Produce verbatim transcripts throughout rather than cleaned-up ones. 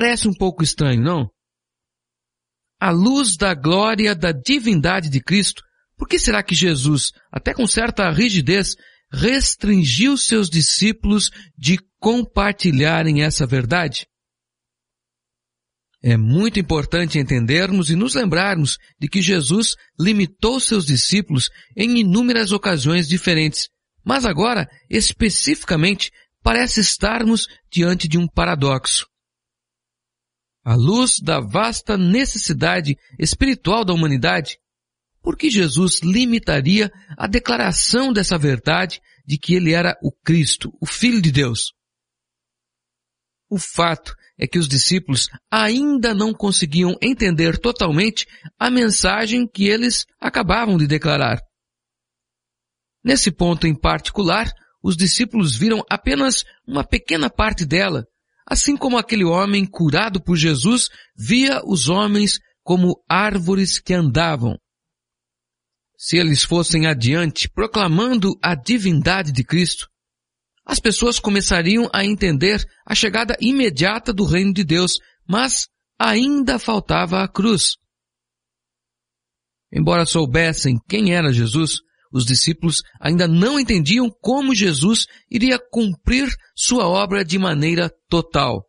Parece um pouco estranho, não? À luz da glória da divindade de Cristo, por que será que Jesus, até com certa rigidez, restringiu seus discípulos de compartilharem essa verdade? É muito importante entendermos e nos lembrarmos de que Jesus limitou seus discípulos em inúmeras ocasiões diferentes, mas agora, especificamente, parece estarmos diante de um paradoxo. À luz da vasta necessidade espiritual da humanidade, por que Jesus limitaria a declaração dessa verdade de que ele era o Cristo, o Filho de Deus? O fato é que os discípulos ainda não conseguiam entender totalmente a mensagem que eles acabavam de declarar. Nesse ponto em particular, os discípulos viram apenas uma pequena parte dela, assim como aquele homem curado por Jesus via os homens como árvores que andavam. Se eles fossem adiante proclamando a divindade de Cristo, as pessoas começariam a entender a chegada imediata do reino de Deus, mas ainda faltava a cruz. Embora soubessem quem era Jesus, os discípulos ainda não entendiam como Jesus iria cumprir sua obra de maneira total.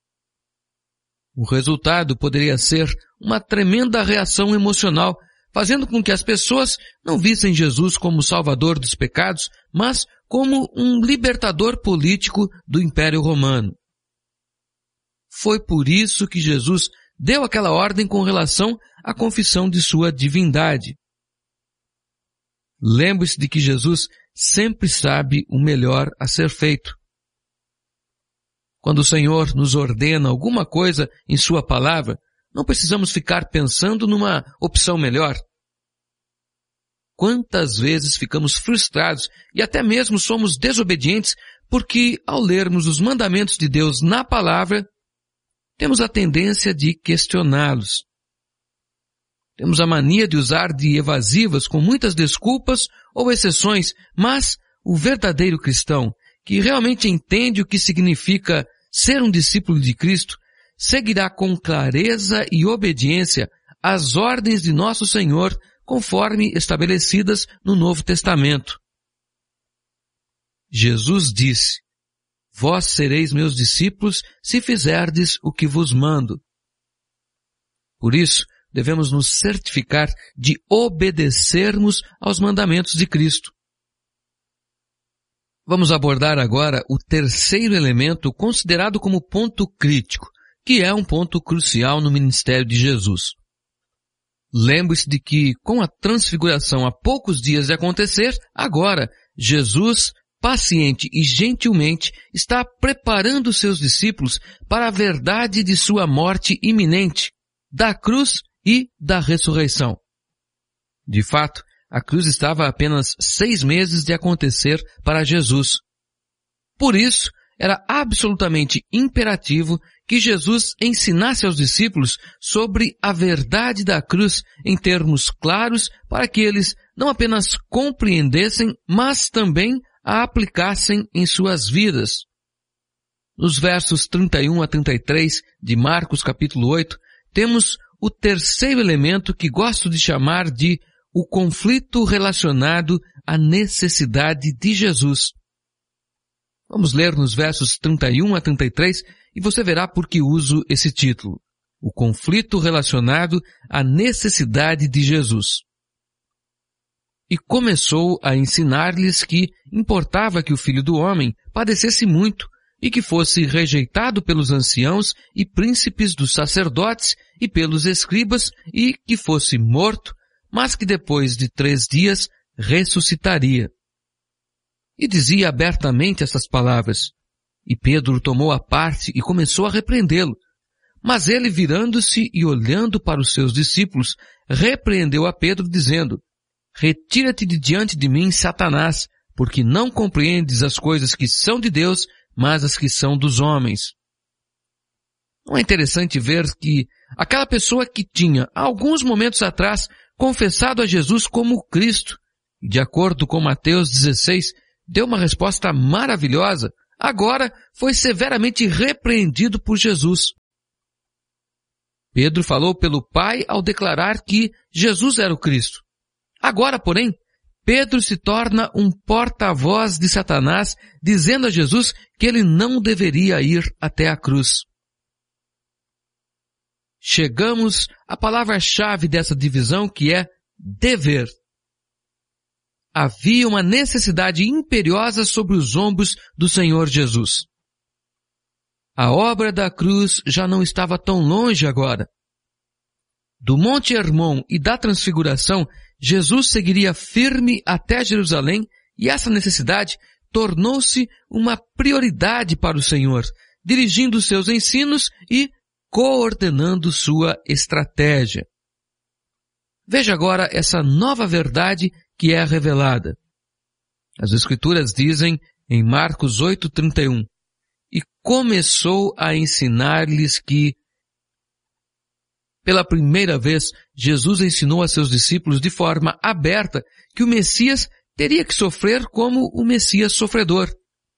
O resultado poderia ser uma tremenda reação emocional, fazendo com que as pessoas não vissem Jesus como Salvador dos pecados, mas como um libertador político do Império Romano. Foi por isso que Jesus deu aquela ordem com relação à confissão de sua divindade. Lembre-se de que Jesus sempre sabe o melhor a ser feito. Quando o Senhor nos ordena alguma coisa em sua palavra, não precisamos ficar pensando numa opção melhor. Quantas vezes ficamos frustrados e até mesmo somos desobedientes porque, ao lermos os mandamentos de Deus na palavra, temos a tendência de questioná-los. Temos a mania de usar de evasivas com muitas desculpas ou exceções, mas o verdadeiro cristão, que realmente entende o que significa ser um discípulo de Cristo, seguirá com clareza e obediência as ordens de nosso Senhor, conforme estabelecidas no Novo Testamento. Jesus disse: Vós sereis meus discípulos se fizerdes o que vos mando. Por isso, devemos nos certificar de obedecermos aos mandamentos de Cristo. Vamos abordar agora o terceiro elemento considerado como ponto crítico, que é um ponto crucial no ministério de Jesus. Lembre-se de que, com a transfiguração há poucos dias de acontecer, agora, Jesus, paciente e gentilmente, está preparando seus discípulos para a verdade de sua morte iminente, da cruz e da ressurreição. De fato, a cruz estava a apenas seis meses de acontecer para Jesus. Por isso, era absolutamente imperativo que Jesus ensinasse aos discípulos sobre a verdade da cruz em termos claros para que eles não apenas compreendessem, mas também a aplicassem em suas vidas. Nos versos trinta e um a trinta e três de Marcos capítulo oito, temos o terceiro elemento que gosto de chamar de o conflito relacionado à necessidade de Jesus. Vamos ler nos versos trinta e um a trinta e três e você verá por que uso esse título. O conflito relacionado à necessidade de Jesus. E começou a ensinar-lhes que importava que o Filho do Homem padecesse muito e que fosse rejeitado pelos anciãos e príncipes dos sacerdotes e pelos escribas e que fosse morto, mas que depois de três dias ressuscitaria. E dizia abertamente estas palavras. E Pedro tomou a parte e começou a repreendê-lo. Mas ele, virando-se e olhando para os seus discípulos, repreendeu a Pedro, dizendo: Retira-te de diante de mim, Satanás, porque não compreendes as coisas que são de Deus, mas as que são dos homens. Não é interessante ver que aquela pessoa que tinha, alguns momentos atrás, confessado a Jesus como Cristo, e de acordo com Mateus dezesseis, deu uma resposta maravilhosa, agora foi severamente repreendido por Jesus. Pedro falou pelo Pai ao declarar que Jesus era o Cristo. Agora, porém, Pedro se torna um porta-voz de Satanás, dizendo a Jesus que ele não deveria ir até a cruz. Chegamos à palavra-chave dessa divisão, que é dever. Havia uma necessidade imperiosa sobre os ombros do Senhor Jesus. A obra da cruz já não estava tão longe agora. Do Monte Hermon e da Transfiguração, Jesus seguiria firme até Jerusalém, e essa necessidade tornou-se uma prioridade para o Senhor, dirigindo seus ensinos e coordenando sua estratégia. Veja agora essa nova verdade que é revelada. As Escrituras dizem em Marcos oito, trinta e um, e começou a ensinar-lhes que, pela primeira vez, Jesus ensinou a seus discípulos de forma aberta que o Messias teria que sofrer como o Messias sofredor.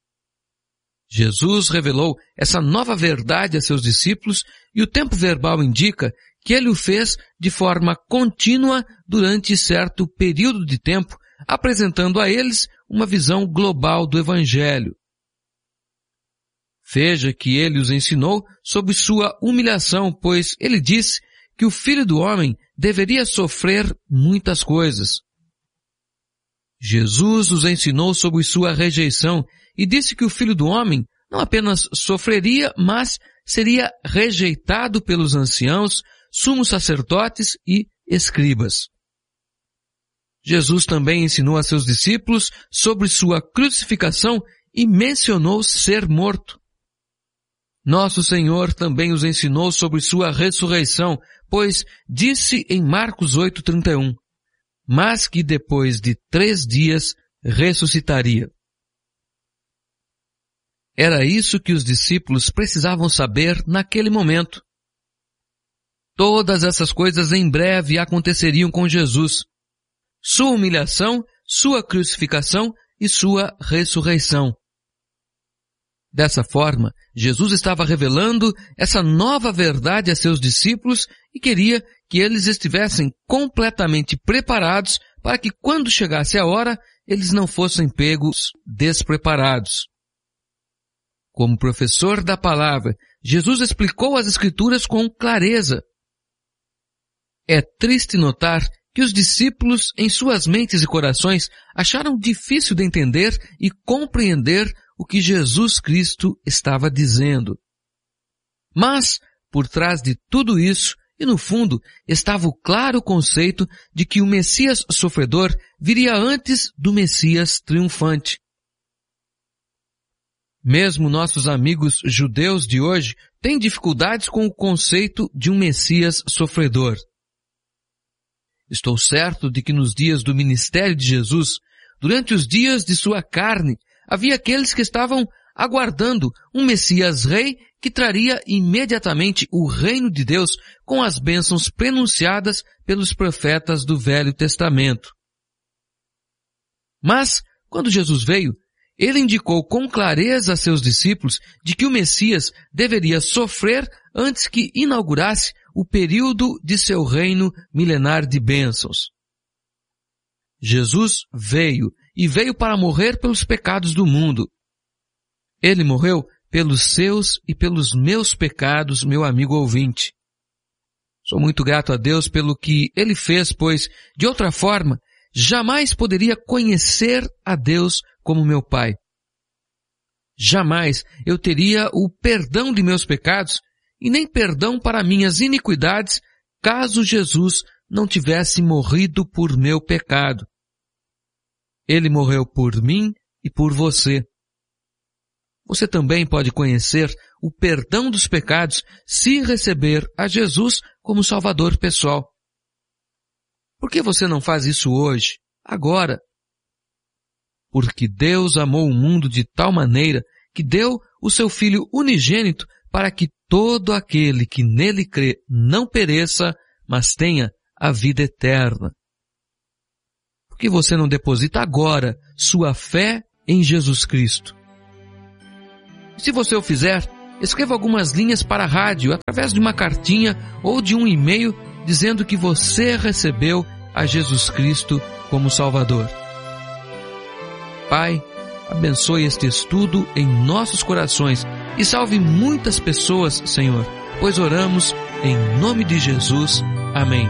Jesus revelou essa nova verdade a seus discípulos e o tempo verbal indica que ele o fez de forma contínua durante certo período de tempo, apresentando a eles uma visão global do Evangelho. Veja que ele os ensinou sobre sua humilhação, pois ele disse que o Filho do Homem deveria sofrer muitas coisas. Jesus os ensinou sobre sua rejeição e disse que o Filho do Homem não apenas sofreria, mas seria rejeitado pelos anciãos, sumos sacerdotes e escribas. Jesus também ensinou a seus discípulos sobre sua crucificação e mencionou ser morto. Nosso Senhor também os ensinou sobre sua ressurreição, pois disse em Marcos oito, trinta e um, mas que depois de três dias ressuscitaria. Era isso que os discípulos precisavam saber naquele momento. Todas essas coisas em breve aconteceriam com Jesus. Sua humilhação, sua crucificação e sua ressurreição. Dessa forma, Jesus estava revelando essa nova verdade a seus discípulos e queria que eles estivessem completamente preparados para que quando chegasse a hora, eles não fossem pegos despreparados. Como professor da palavra, Jesus explicou as Escrituras com clareza. É triste notar que os discípulos, em suas mentes e corações, acharam difícil de entender e compreender o que Jesus Cristo estava dizendo. Mas, por trás de tudo isso, e no fundo, estava o claro conceito de que o Messias sofredor viria antes do Messias triunfante. Mesmo nossos amigos judeus de hoje têm dificuldades com o conceito de um Messias sofredor. Estou certo de que nos dias do ministério de Jesus, durante os dias de sua carne, havia aqueles que estavam aguardando um Messias rei que traria imediatamente o reino de Deus com as bênçãos prenunciadas pelos profetas do Velho Testamento. Mas, quando Jesus veio, ele indicou com clareza a seus discípulos de que o Messias deveria sofrer antes que inaugurasse o período de seu reino milenar de bênçãos. Jesus veio, e veio para morrer pelos pecados do mundo. Ele morreu pelos seus e pelos meus pecados, meu amigo ouvinte. Sou muito grato a Deus pelo que Ele fez, pois, de outra forma, jamais poderia conhecer a Deus como meu Pai. Jamais eu teria o perdão de meus pecados e nem perdão para minhas iniquidades, caso Jesus não tivesse morrido por meu pecado. Ele morreu por mim e por você. Você também pode conhecer o perdão dos pecados se receber a Jesus como Salvador pessoal. Por que você não faz isso hoje, agora? Porque Deus amou o mundo de tal maneira que deu o seu Filho unigênito para que todo aquele que nele crê não pereça, mas tenha a vida eterna. Por que você não deposita agora sua fé em Jesus Cristo? Se você o fizer, escreva algumas linhas para a rádio através de uma cartinha ou de um e-mail dizendo que você recebeu a Jesus Cristo como Salvador. Pai, abençoe este estudo em nossos corações e salve muitas pessoas, Senhor, pois oramos em nome de Jesus. Amém.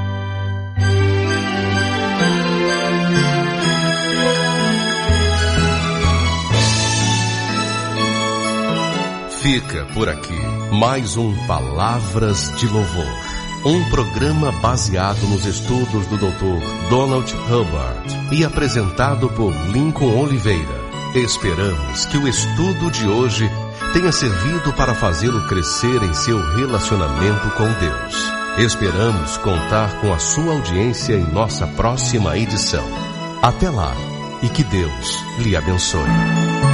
Fica por aqui mais um Palavras de Louvor, um programa baseado nos estudos do doutor Donald Hubbard e apresentado por Lincoln Oliveira. Esperamos que o estudo de hoje tenha servido para fazê-lo crescer em seu relacionamento com Deus. Esperamos contar com a sua audiência em nossa próxima edição. Até lá e que Deus lhe abençoe.